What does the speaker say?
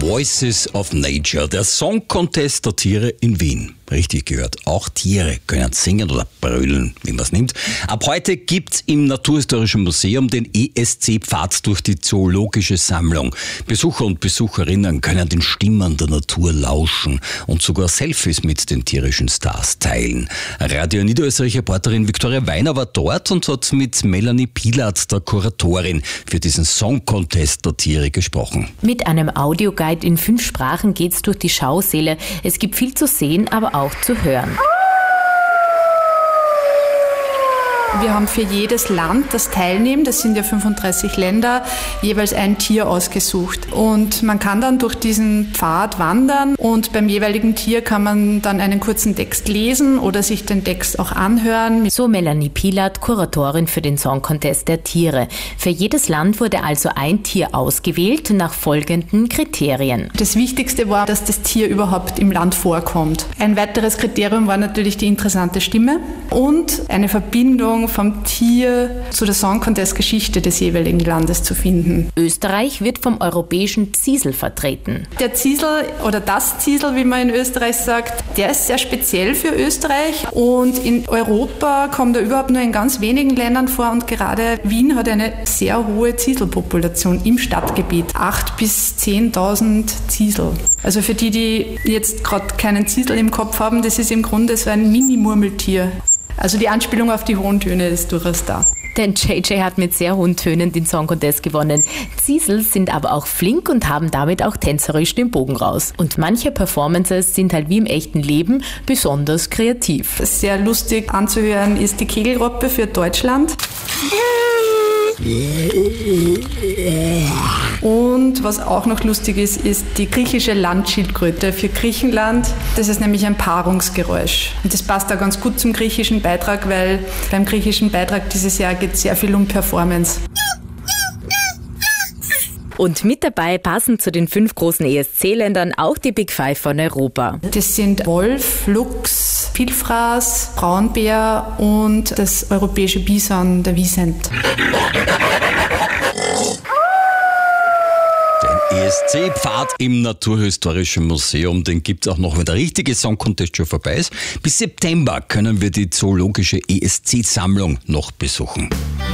Voices of Nature, der Song Contest der Tiere in Wien. Richtig gehört, auch Tiere können singen oder brüllen, wie man es nimmt. Ab heute gibt's im Naturhistorischen Museum den ESC-Pfad durch die Zoologische Sammlung. Besucher und Besucherinnen können den Stimmen der Natur lauschen und sogar Selfies mit den tierischen Stars teilen. Radio Niederösterreich-Reporterin Viktoria Weiner war dort und hat mit Melanie Pilat, der Kuratorin für diesen Song Contest der Tiere, gesprochen. Mit einem Audioguide in 5 Sprachen geht's durch die Schausäle. Es gibt viel zu sehen, aber auch zu hören. Wir haben für jedes Land, das teilnimmt, das sind ja 35 Länder, jeweils ein Tier ausgesucht. Und man kann dann durch diesen Pfad wandern und beim jeweiligen Tier kann man dann einen kurzen Text lesen oder sich den Text auch anhören. So Melanie Pilat, Kuratorin für den Song Contest der Tiere. Für jedes Land wurde also ein Tier ausgewählt nach folgenden Kriterien. Das Wichtigste war, dass das Tier überhaupt im Land vorkommt. Ein weiteres Kriterium war natürlich die interessante Stimme und eine Verbindung vom Tier zu der Song Contest Geschichte des jeweiligen Landes zu finden. Österreich wird vom europäischen Ziesel vertreten. Der Ziesel oder das Ziesel, wie man in Österreich sagt, der ist sehr speziell für Österreich und in Europa kommt er überhaupt nur in ganz wenigen Ländern vor und gerade Wien hat eine sehr hohe Zieselpopulation im Stadtgebiet. 8.000 bis 10.000 Ziesel. Also für die jetzt gerade keinen Ziesel im Kopf haben, das ist im Grunde so ein Mini-Murmeltier. Also die Anspielung auf die hohen Töne ist durchaus da. Denn JJ hat mit sehr hohen Tönen den Song Contest gewonnen. Ziesel sind aber auch flink und haben damit auch tänzerisch den Bogen raus. Und manche Performances sind halt wie im echten Leben besonders kreativ. Sehr lustig anzuhören ist die Kegelrobbe für Deutschland. Und was auch noch lustig ist, ist die griechische Landschildkröte für Griechenland. Das ist nämlich ein Paarungsgeräusch. Und das passt da ganz gut zum griechischen Beitrag, weil beim griechischen Beitrag dieses Jahr geht es sehr viel um Performance. Und mit dabei passen zu den 5 großen ESC-Ländern auch die Big Five von Europa. Das sind Wolf, Luchs, Vielfraß, Braunbär und das europäische Bison, der Wiesent. Den ESC-Pfad im Naturhistorischen Museum, den gibt es auch noch, wenn der richtige Song Contest schon vorbei ist. Bis September können wir die zoologische ESC-Sammlung noch besuchen.